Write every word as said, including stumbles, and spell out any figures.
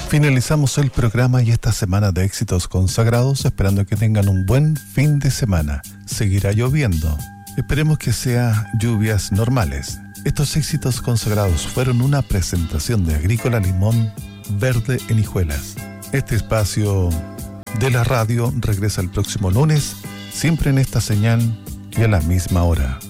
Finalizamos el programa y esta semana de éxitos consagrados, esperando que tengan un buen fin de semana. Seguirá lloviendo. Esperemos que sea lluvias normales. Estos éxitos consagrados fueron una presentación de Agrícola Limón Verde en Hijuelas. Este espacio de la radio regresa el próximo lunes, siempre en esta señal y a la misma hora.